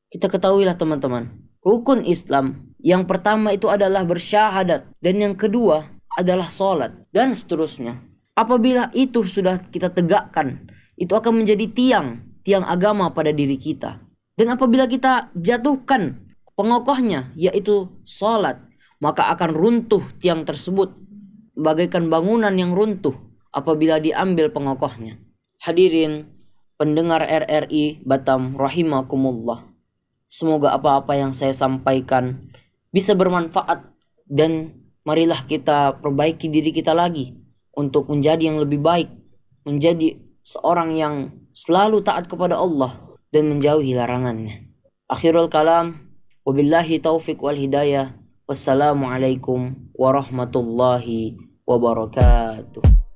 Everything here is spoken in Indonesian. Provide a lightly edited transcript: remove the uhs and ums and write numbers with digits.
Kita ketahuilah teman-teman, rukun Islam yang pertama itu adalah bersyahadat, dan yang kedua adalah sholat, dan seterusnya. Apabila itu sudah kita tegakkan, itu akan menjadi tiang agama pada diri kita. Dan apabila kita jatuhkan pengokohnya, yaitu sholat, maka akan runtuh tiang tersebut bagaikan bangunan yang runtuh apabila diambil pengokohnya. Hadirin pendengar RRI Batam rahimakumullah, semoga apa-apa yang saya sampaikan bisa bermanfaat, dan marilah kita perbaiki diri kita lagi untuk menjadi yang lebih baik, menjadi seorang yang selalu taat kepada Allah dan menjauhi larangannya. Akhirul kalam, wabillahi taufiq wal hidayah. Wassalamualaikum warahmatullahi wabarakatuh.